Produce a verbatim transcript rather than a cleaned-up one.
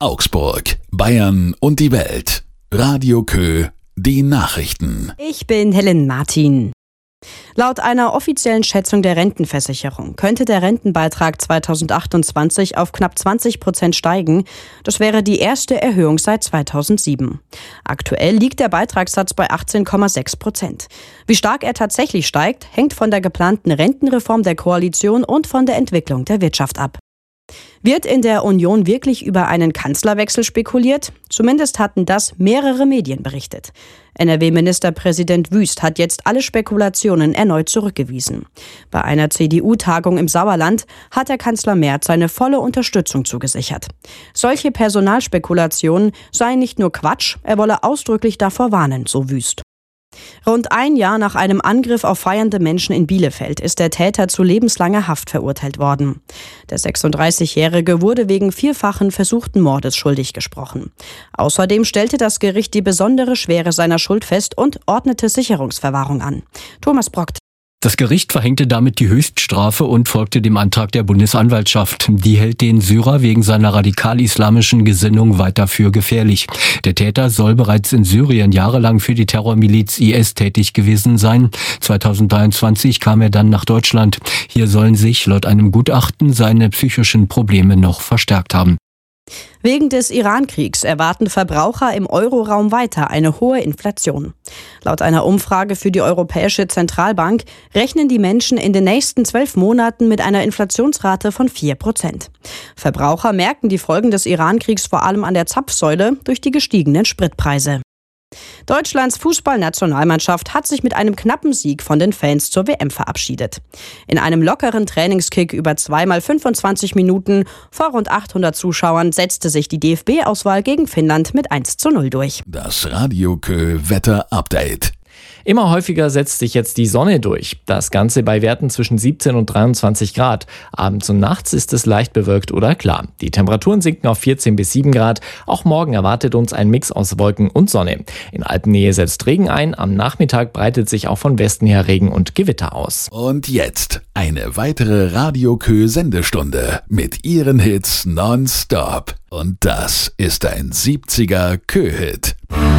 Augsburg, Bayern und die Welt. Radio Kö, die Nachrichten. Ich bin Helen Martin. Laut einer offiziellen Schätzung der Rentenversicherung könnte der Rentenbeitrag zweitausendachtundzwanzig auf knapp zwanzig Prozent steigen. Das wäre die erste Erhöhung seit zweitausendsieben. Aktuell liegt der Beitragssatz bei achtzehn Komma sechs Prozent. Wie stark er tatsächlich steigt, hängt von der geplanten Rentenreform der Koalition und von der Entwicklung der Wirtschaft ab. Wird in der Union wirklich über einen Kanzlerwechsel spekuliert? Zumindest hatten das mehrere Medien berichtet. N R W-Ministerpräsident Wüst hat jetzt alle Spekulationen erneut zurückgewiesen. Bei einer C D U-Tagung im Sauerland hat der Kanzler Merz seine volle Unterstützung zugesichert. Solche Personalspekulationen seien nicht nur Quatsch, er wolle ausdrücklich davor warnen, so Wüst. Rund ein Jahr nach einem Angriff auf feiernde Menschen in Bielefeld ist der Täter zu lebenslanger Haft verurteilt worden. Der sechsunddreißigjährige wurde wegen vierfachen versuchten Mordes schuldig gesprochen. Außerdem stellte das Gericht die besondere Schwere seiner Schuld fest und ordnete Sicherungsverwahrung an. Thomas Brockt. Das Gericht verhängte damit die Höchststrafe und folgte dem Antrag der Bundesanwaltschaft. Die hält den Syrer wegen seiner radikal-islamischen Gesinnung weiter für gefährlich. Der Täter soll bereits in Syrien jahrelang für die Terrormiliz I S tätig gewesen sein. zweitausenddreiundzwanzig kam er dann nach Deutschland. Hier sollen sich laut einem Gutachten seine psychischen Probleme noch verstärkt haben. Wegen des Iran-Kriegs erwarten Verbraucher im Euroraum weiter eine hohe Inflation. Laut einer Umfrage für die Europäische Zentralbank rechnen die Menschen in den nächsten zwölf Monaten mit einer Inflationsrate von vier Prozent. Verbraucher merken die Folgen des Iran-Kriegs vor allem an der Zapfsäule durch die gestiegenen Spritpreise. Deutschlands Fußballnationalmannschaft hat sich mit einem knappen Sieg von den Fans zur W M verabschiedet. In einem lockeren Trainingskick über zweimal fünfundzwanzig Minuten vor rund achthundert Zuschauern setzte sich die D F B-Auswahl gegen Finnland mit eins zu null durch. Das Radio Kö Wetter Update. Immer häufiger setzt sich jetzt die Sonne durch. Das Ganze bei Werten zwischen siebzehn und dreiundzwanzig Grad. Abends und nachts ist es leicht bewölkt oder klar. Die Temperaturen sinken auf vierzehn bis sieben Grad. Auch morgen erwartet uns ein Mix aus Wolken und Sonne. In Alpennähe setzt Regen ein. Am Nachmittag breitet sich auch von Westen her Regen und Gewitter aus. Und jetzt eine weitere Radio Kö Sendestunde mit ihren Hits nonstop. Und das ist ein siebziger Kö-Hit.